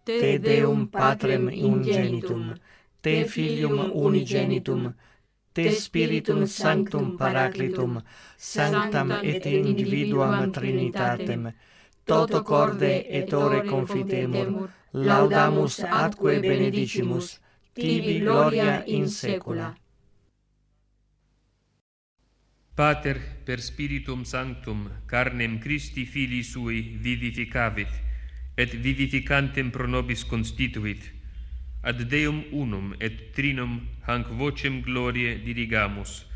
te Deum Patrem ingenitum, te Filium unigenitum, te Spiritum Sanctum Paraclitum, sanctam et individuam Trinitatem, toto corde et ore confitemur, laudamus atque benedicimus, tibi gloria in saecula. Pater, per Spiritum Sanctum, carnem Christi Filii Sui vivificavit, et vivificantem pro nobis constituit, ad Deum unum et Trinum hanc vocem gloriae dirigamus,